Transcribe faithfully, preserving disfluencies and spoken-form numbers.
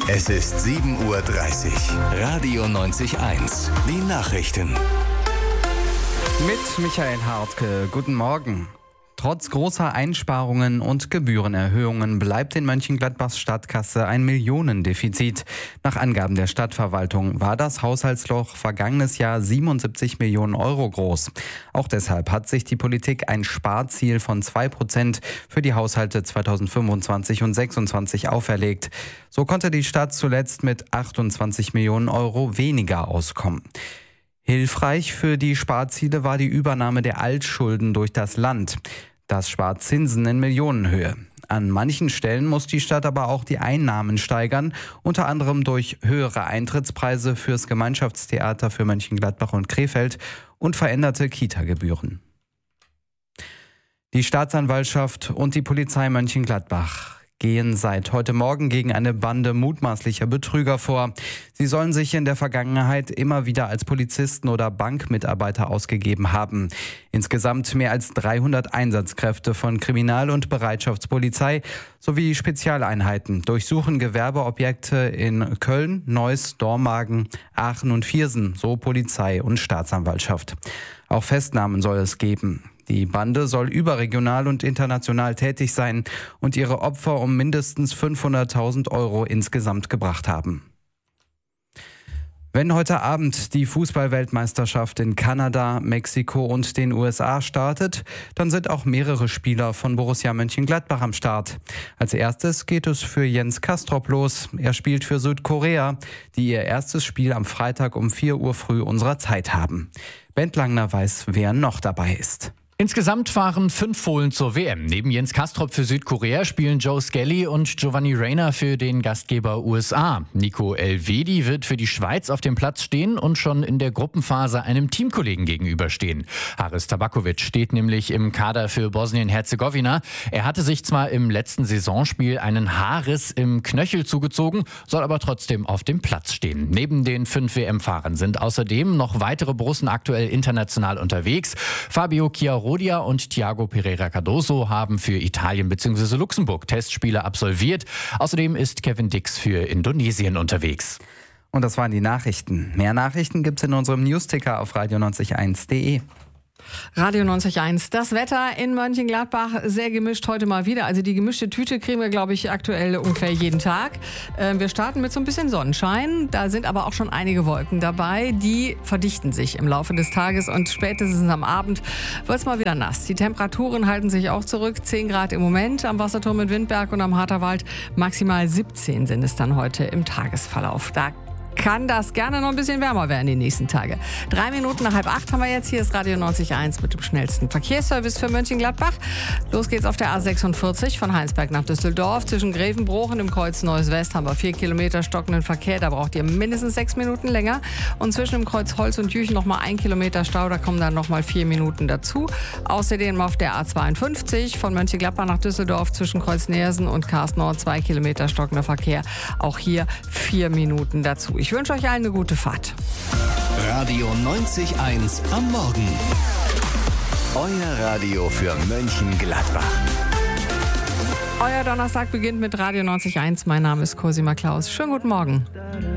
Es ist sieben Uhr dreißig. Radio neunzig Komma eins. Die Nachrichten. Mit Michael Hartke. Guten Morgen. Trotz großer Einsparungen und Gebührenerhöhungen bleibt in Mönchengladbachs Stadtkasse ein Millionendefizit. Nach Angaben der Stadtverwaltung war das Haushaltsloch vergangenes Jahr siebenundsiebzig Millionen Euro groß. Auch deshalb hat sich die Politik ein Sparziel von zwei Prozent für die Haushalte zweitausendfünfundzwanzig und zweitausendsechsundzwanzig auferlegt. So konnte die Stadt zuletzt mit achtundzwanzig Millionen Euro weniger auskommen. Hilfreich für die Sparziele war die Übernahme der Altschulden durch das Land. Das spart Zinsen in Millionenhöhe. An manchen Stellen muss die Stadt aber auch die Einnahmen steigern, unter anderem durch höhere Eintrittspreise fürs Gemeinschaftstheater für Mönchengladbach und Krefeld und veränderte Kita-Gebühren. Die Staatsanwaltschaft und die Polizei Mönchengladbach gehen seit heute Morgen gegen eine Bande mutmaßlicher Betrüger vor. Sie sollen sich in der Vergangenheit immer wieder als Polizisten oder Bankmitarbeiter ausgegeben haben. Insgesamt mehr als dreihundert Einsatzkräfte von Kriminal- und Bereitschaftspolizei sowie Spezialeinheiten durchsuchen Gewerbeobjekte in Köln, Neuss, Dormagen, Aachen und Viersen, so Polizei und Staatsanwaltschaft. Auch Festnahmen soll es geben. Die Bande soll überregional und international tätig sein und ihre Opfer um mindestens fünfhunderttausend Euro insgesamt gebracht haben. Wenn heute Abend die Fußball-Weltmeisterschaft in Kanada, Mexiko und den U S A startet, dann sind auch mehrere Spieler von Borussia Mönchengladbach am Start. Als erstes geht es für Jens Castrop los. Er spielt für Südkorea, die ihr erstes Spiel am Freitag um vier Uhr früh unserer Zeit haben. Bent Langner weiß, wer noch dabei ist. Insgesamt fahren fünf Fohlen zur W M. Neben Jens Castrop für Südkorea spielen Joe Skelly und Giovanni Reyna für den Gastgeber U S A. Nico Elvedi wird für die Schweiz auf dem Platz stehen und schon in der Gruppenphase einem Teamkollegen gegenüberstehen. Haris Tabakovic steht nämlich im Kader für Bosnien-Herzegowina. Er hatte sich zwar im letzten Saisonspiel einen Haarriss im Knöchel zugezogen, soll aber trotzdem auf dem Platz stehen. Neben den fünf W M-Fahrern sind außerdem noch weitere Borussen aktuell international unterwegs. Fabio Chiaro und Thiago Pereira Cardoso haben für Italien bzw. Luxemburg Testspiele absolviert. Außerdem ist Kevin Dix für Indonesien unterwegs. Und das waren die Nachrichten. Mehr Nachrichten gibt's in unserem Newsticker auf radio neunzig Komma eins punkt de. Radio neunzig Komma eins. Das Wetter in Mönchengladbach sehr gemischt heute mal wieder. Also die gemischte Tüte kriegen wir, glaube ich, aktuell ungefähr jeden Tag. Äh, wir starten mit so ein bisschen Sonnenschein. Da sind aber auch schon einige Wolken dabei. Die verdichten sich im Laufe des Tages und spätestens am Abend wird es mal wieder nass. Die Temperaturen halten sich auch zurück. zehn Grad im Moment am Wasserturm in Windberg und am Harterwald. Maximal siebzehn sind es dann heute im Tagesverlauf. Da kann das gerne noch ein bisschen wärmer werden die nächsten Tage. Drei Minuten nach halb acht haben wir jetzt. Hier ist Radio neunzig Komma eins mit dem schnellsten Verkehrsservice für Mönchengladbach. Los geht's auf der A sechsundvierzig von Heinsberg nach Düsseldorf. Zwischen Grevenbroich im Kreuz Neuss West haben wir vier Kilometer stockenden Verkehr. Da braucht ihr mindestens sechs Minuten länger. Und zwischen dem Kreuz Holz und Jüchen noch mal ein Kilometer Stau. Da kommen dann noch mal vier Minuten dazu. Außerdem auf der A zweiundfünfzig von Mönchengladbach nach Düsseldorf zwischen Kreuz Neersen und Karstnord zwei Kilometer stockender Verkehr. Auch hier vier Minuten dazu. Ich wünsche euch allen eine gute Fahrt. Radio neunzig Komma eins am Morgen. Euer Radio für Mönchengladbach. Euer Donnerstag beginnt mit Radio neunzig Komma eins. Mein Name ist Cosima Klaus. Schönen guten Morgen.